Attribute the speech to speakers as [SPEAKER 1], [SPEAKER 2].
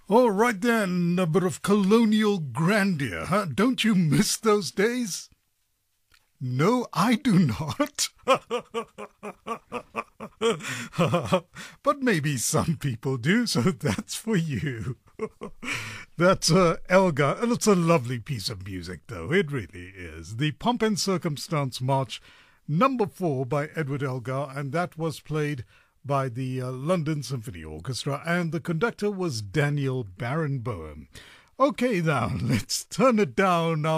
[SPEAKER 1] All right then, a bit of colonial grandeur, huh? Don't you miss those days? No, I do not. But maybe some people do, so that's for you. That's Elgar, and it's a lovely piece of music, though. It really is. The Pomp and Circumstance March, number 4 by Edward Elgar, and that was played by the London Symphony Orchestra, and the conductor was Daniel Barenboim. Okay, now, let's turn it down.